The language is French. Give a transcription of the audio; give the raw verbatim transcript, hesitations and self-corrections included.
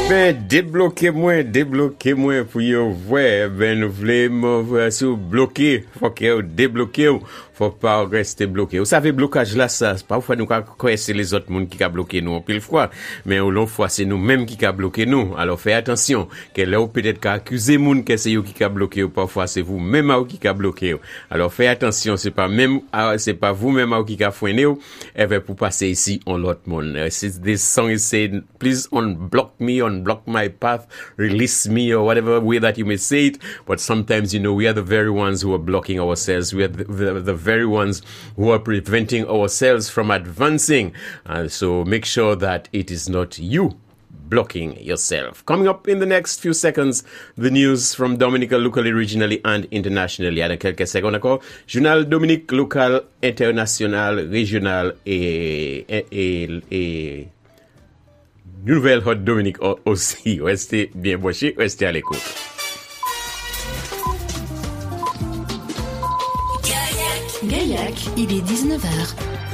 Ben, débloquez-moi, débloquez-moi pour yo voir, ben, nous voulons, si vous bloquez, faut que vous débloquez, faut pas rester bloqué. Vous savez, blocage là, ça, parfois nous, quoi, c'est les autres monde qui a bloqué nous, en pile fois, mais l'autre fois, c'est nous-mêmes qui a bloqué nous. Alors, faites attention, que là, peut-être qu'à accuser monde que c'est eux qui a bloqué, ou parfois, c'est vous-même qui a bloqué. Alors, faites attention, c'est pas même, c'est pas vous-même qui a fouiné, et ben, pour passer ici, on l'autre monde. This song is saying, please unblock me, unblock my path, release me, or whatever way that you may say it. But sometimes, you know, we are the very ones who are blocking ourselves. We are the, the, the very ones who are preventing ourselves from advancing. And so make sure that it is not you blocking yourself. Coming up in the next few seconds, the news from Dominica locally, regionally, and internationally. À quelques secondes encore, journal Dominique local, international, régional et, et, et, et nouvelle hot Dominique aussi. Restez bien branchés, restez à l'écoute. Gaillac, il est dix-neuf heures.